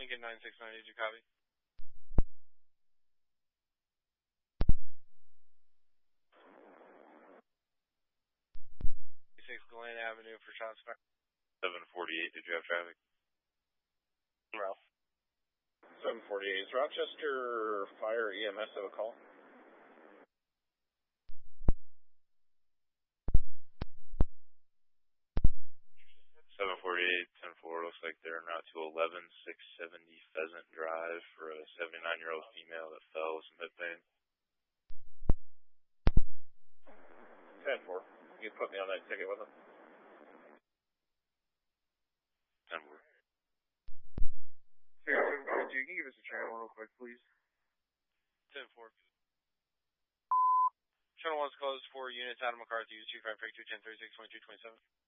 Lincoln 969, did you copy? 6 Glen Avenue for shots fired. 748, did you have traffic? Ralph. 748, is Rochester Fire EMS have a call? 748, 10-4, looks like they're now to 11, 670 Pheasant Drive for a 79-year-old female that fell with some hip pain. 10-4, you can put me on that ticket with them. 10-4. Can you give us a channel real quick, please? 10-4. Channel 1's closed for units out of McCarthy, 25 Freight 210 36 2227.